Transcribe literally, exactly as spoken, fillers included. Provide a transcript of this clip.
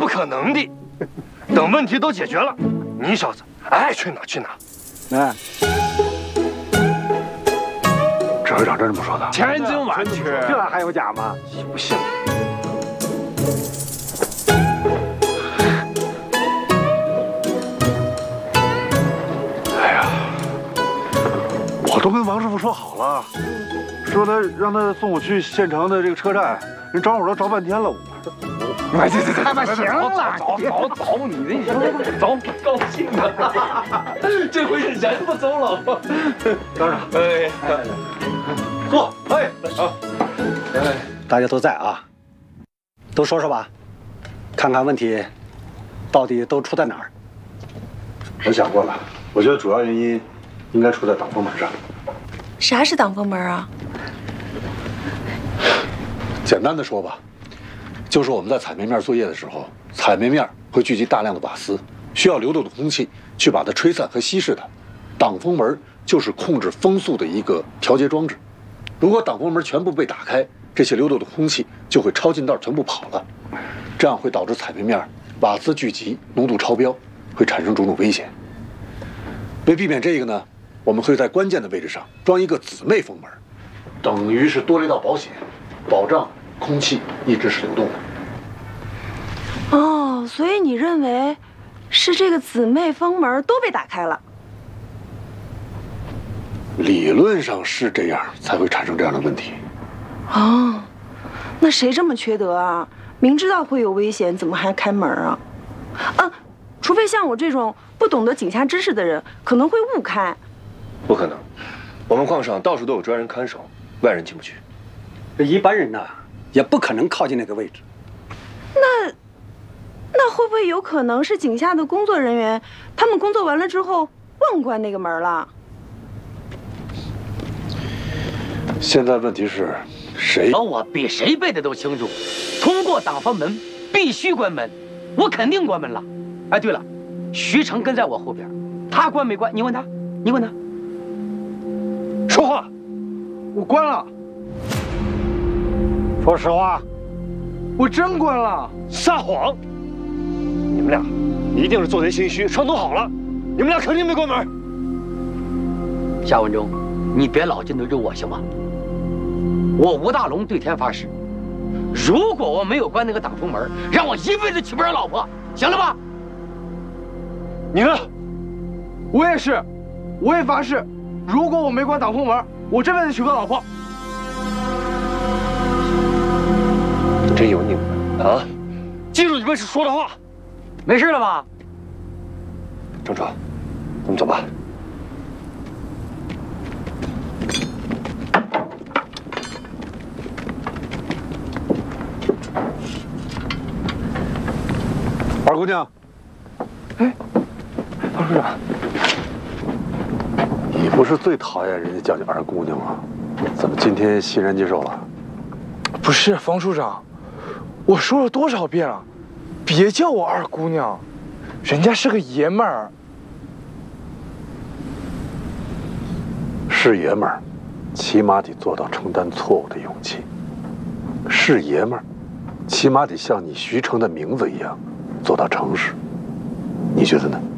可能的。等问题都解决了，你小子爱去哪去哪。 哎， 指挥长真这么说的？ 千真万确， 这还有假吗？ 不信。 哎呀，我都跟王师傅说好了，说他让他送我去县城的这个车站，人找我都找半天了。 哎，这这他妈行了， 走走走，你这走，高兴的，这回是人不走了。 当然， 哎，坐，哎，好，哎， 大家都在啊，都说说吧，看看问题到底都出在哪儿。 我想过了，我觉得主要原因应该出在挡风门上。 啥是挡风门啊？ 简单的说吧，就是我们在采煤面作业的时候，采煤面会聚集大量的瓦斯，需要流动的空气去把它吹散和稀释它。挡风门就是控制风速的一个调节装置。如果挡风门全部被打开，这些流动的空气就会超近道全部跑了，这样会导致采煤面瓦斯聚集，浓度超标，会产生种种危险。为避免这个呢，我们会在关键的位置上装一个姊妹风门，等于是多了一道保险，保障空气一直是流动的。 哦，所以你认为是这个姊妹风门都被打开了？ 理论上是这样，才会产生这样的问题。 哦，那谁这么缺德啊？明知道会有危险，怎么还开门啊？啊，除非像我这种不懂得井下知识的人，可能会误开。 不可能，我们矿上到处都有专人看守，外人进不去。 这一般人呢，也不可能靠近那个位置。 那，那会不会有可能是井下的工作人员，他们工作完了之后忘关那个门了？ 现在问题是，谁？ 而我比谁背的都清楚，通过挡风门必须关门，我肯定关门了。哎，对了，徐成跟在我后边，他关没关？你问他，你问他。 说话， 我关了。 说实话， 我真关了。 撒谎！你们俩一定是做贼心虚，串通好了。你们俩肯定没关门。 夏文忠，你别老劲头惹我行吗？我吴大龙对天发誓，如果我没有关那个挡风门，让我一辈子娶不着老婆，行了吧？ 你呢？ 我也是，我也发誓，如果我没关挡风门，我这辈子娶不到老婆。 真有你们啊！记住你们说的话。 没事了吧？ 郑川，我们走吧。 二姑娘， 哎，方处长， 你不是最讨厌人家叫你二姑娘吗？怎么今天欣然接受了？ 不是方处长，我说了多少遍了，别叫我二姑娘，人家是个爷们儿。 是爷们儿，起码得做到承担错误的勇气。是爷们儿，起码得像你徐成的名字一样，做到诚实。你觉得呢？